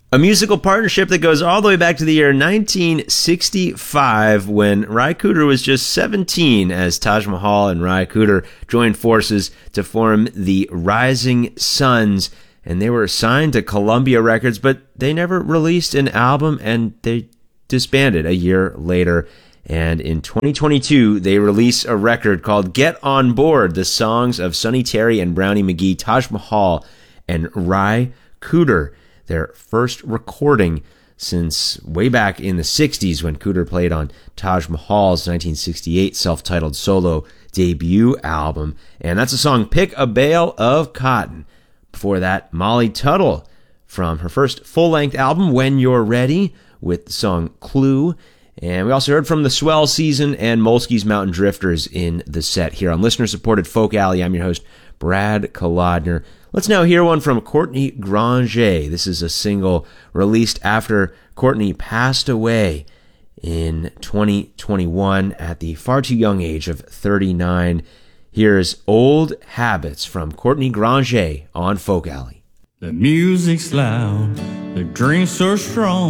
A musical partnership that goes all the way back to the year 1965 when Ry Cooder was just 17 as Taj Mahal and Ry Cooder joined forces to form the Rising Sons. And they were signed to Columbia Records, but they never released an album and they disbanded a year later. And in 2022, they release a record called Get On Board, the songs of Sonny Terry and Brownie McGhee, Taj Mahal and Ry Cooder. Their first recording since way back in the 60s when Cooder played on Taj Mahal's 1968 self-titled solo debut album. And that's the song Pick a Bale of Cotton. Before that, Molly Tuttle from her first full-length album, When You're Ready, with the song Clue. And we also heard from the Swell Season and Molsky's Mountain Drifters in the set here on listener-supported Folk Alley. I'm your host, Brad Kolodner. Let's now hear one from Courtney Granger. This is a single released after Courtney passed away in 2021 at the far too young age of 39. Here's Old Habits from Courtney Granger on Folk Alley. The music's loud, the drinks are strong.